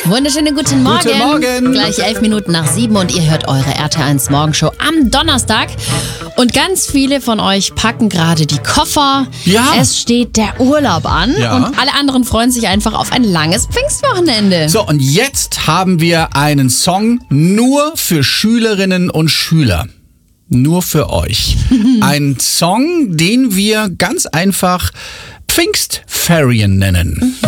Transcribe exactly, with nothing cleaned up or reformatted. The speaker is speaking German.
Wunderschönen guten Morgen. Guten Morgen. Gleich elf Minuten nach sieben und ihr hört eure R T eins Morgenshow am Donnerstag. Und ganz viele von euch packen gerade die Koffer. Ja. Es steht der Urlaub an Ja. und alle anderen freuen sich einfach auf ein langes Pfingstwochenende. So, und jetzt haben wir einen Song nur für Schülerinnen und Schüler. Nur für euch. Ein Song, den wir ganz einfach Pfingstferien nennen.